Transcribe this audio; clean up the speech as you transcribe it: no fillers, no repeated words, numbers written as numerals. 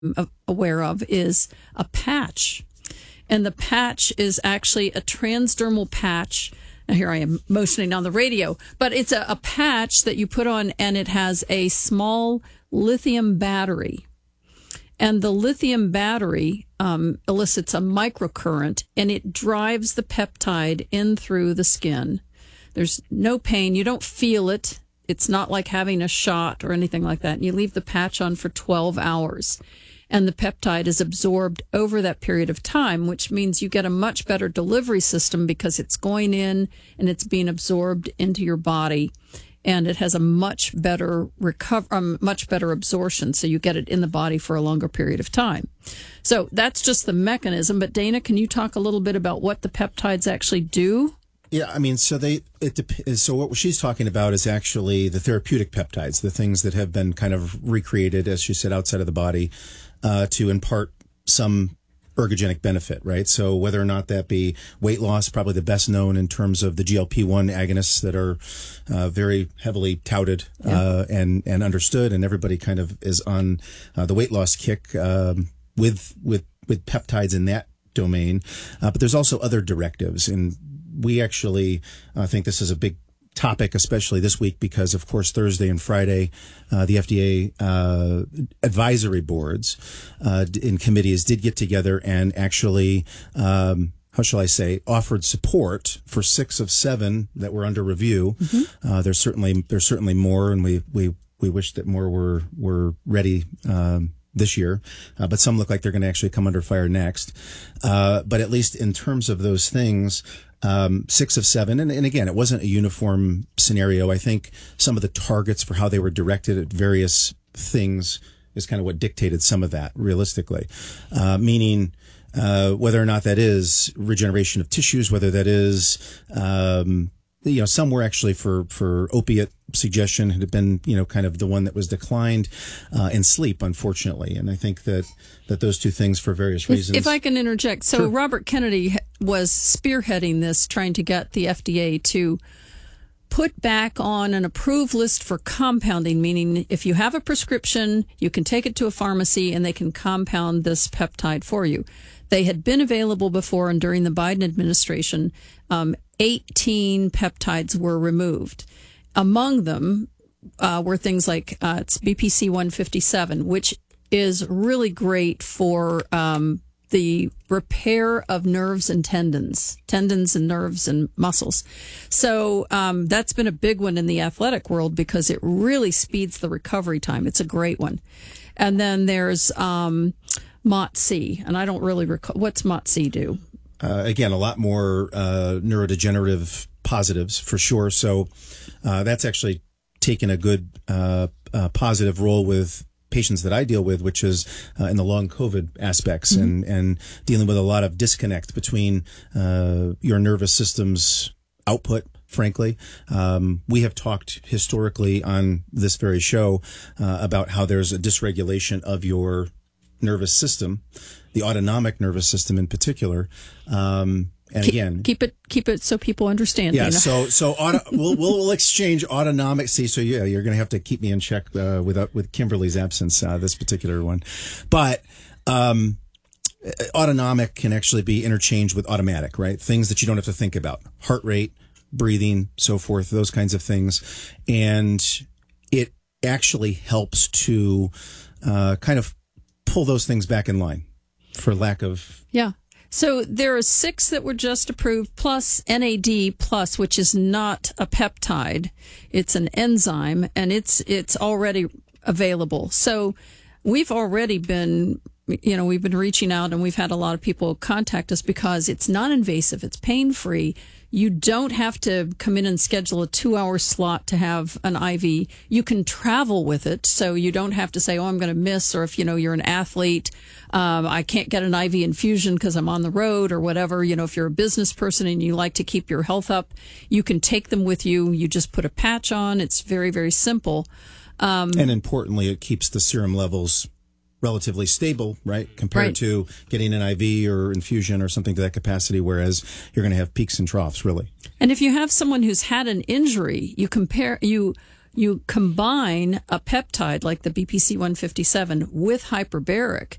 aware of is a patch. And the patch is actually a transdermal patch. Now, here I am motioning on the radio, but it's a patch that you put on, and it has a small lithium battery. And the lithium battery elicits a microcurrent, and it drives the peptide in through the skin. There's no pain. You don't feel it. It's not like having a shot or anything like that. And you leave the patch on for 12 hours. And the peptide is absorbed over that period of time, which means you get a much better delivery system because it's going in and it's being absorbed into your body. And it has a much better much better absorption, so you get it in the body for a longer period of time. So that's just the mechanism. But Dana, can you talk a little bit about what the peptides actually do? Yeah, I mean, so what she's talking about is actually the therapeutic peptides, the things that have been kind of recreated, as she said, outside of the body, to impart some ergogenic benefit, right? So whether or not that be weight loss, probably the best known in terms of the GLP-1 agonists that are very heavily touted and understood, and everybody kind of is on the weight loss kick with peptides in that domain. But there's also other directives, and we actually think this is a big topic, especially this week, because of course Thursday and Friday, the FDA advisory boards in committees did get together and actually, how shall I say, offered support for 6 of 7 that were under review. Mm-hmm. There's certainly more, and we wish that more were ready this year, but some look like they're going to actually come under fire next. But at least in terms of those things, 6 of 7. And again, it wasn't a uniform scenario. I think some of the targets for how they were directed at various things is kind of what dictated some of that realistically. Meaning, whether or not that is regeneration of tissues, whether that is, some were actually for opiate suggestion had been, kind of the one that was declined, and sleep, unfortunately. And I think that those two things for various reasons. If I can interject. So sure. Robert Kennedy was spearheading this, trying to get the FDA to put back on an approved list for compounding, meaning if you have a prescription, you can take it to a pharmacy and they can compound this peptide for you. They had been available before, and during the Biden administration, 18 peptides were removed. Among them were things like it's BPC 157, which is really great for the repair of nerves and tendons and nerves and muscles. So that's been a big one in the athletic world because it really speeds the recovery time. It's a great one. And then there's MOTS-c, and I don't really recall. What's MOTS-c do? Again, a lot more neurodegenerative positives for sure. So that's actually taken a good positive role with patients that I deal with, which is in the long COVID aspects, mm-hmm. and dealing with a lot of disconnect between your nervous system's output. Frankly, we have talked historically on this very show about how there's a dysregulation of your nervous system, the autonomic nervous system in particular. And again, keep it so people understand. Yeah. So we'll exchange autonomic. See, so yeah, you're going to have to keep me in check with Kimberly's absence, this particular one, but autonomic can actually be interchanged with automatic, right? Things that you don't have to think about, heart rate, breathing, so forth, those kinds of things, and it actually helps to kind of pull those things back in line, for lack of. Yeah. So there are 6 that were just approved, plus NAD+, which is not a peptide. It's an enzyme, and it's already available. So we've already been, we've been reaching out, and we've had a lot of people contact us because it's non-invasive, it's pain-free. You don't have to come in and schedule a 2-hour slot to have an IV. You can travel with it, so you don't have to say, I'm going to miss, or if, you're an athlete, I can't get an IV infusion because I'm on the road or whatever. If you're a business person and you like to keep your health up, you can take them with you. You just put a patch on. It's very, very simple. And importantly, it keeps the serum levels relatively stable, right? Compared to getting an IV or infusion or something to that capacity, whereas you're going to have peaks and troughs, really. And if you have someone who's had an injury, you you combine a peptide like the BPC 157 with hyperbaric,